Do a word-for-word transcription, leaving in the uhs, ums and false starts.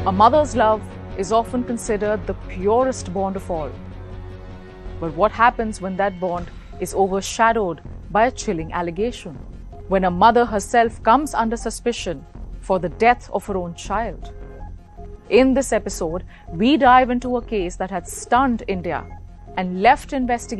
A mother's love is often considered the purest bond of all. But what happens when that bond is overshadowed by a chilling allegation? When a mother herself comes under suspicion for the death of her own child? In this episode, we dive into a case that had stunned India and left investigators